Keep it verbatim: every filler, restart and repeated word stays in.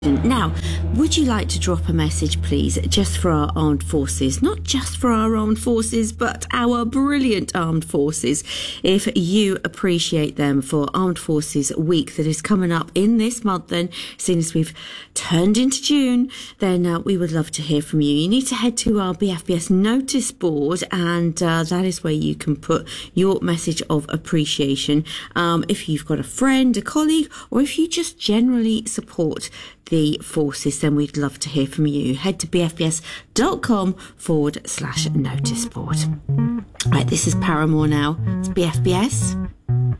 Now, would you like to drop a message, please, just for our armed forces? Not just for our armed forces, but our brilliant armed forces. If you appreciate them for Armed Forces Week that is coming up in this month, then, seeing as we've turned into June, then uh, we would love to hear from you. You need to head to our B F B S notice board, and uh, that is where you can put your message of appreciation. Um, if you've got a friend, a colleague, or if you just generally support the forces, then we'd love to hear from you. Head to bfbs.com forward slash notice board. Right, this is Paramore now. It's B F B S.